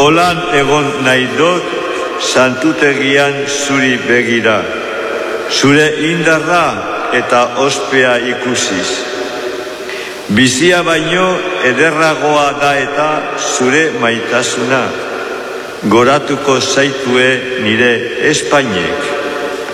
Holan egon nahi dut santutegian zuri begira, zure indarra eta ospea ikusiz. Bizia baino ederragoa da eta zure maitasuna, goratuko zaitue nire Espainek.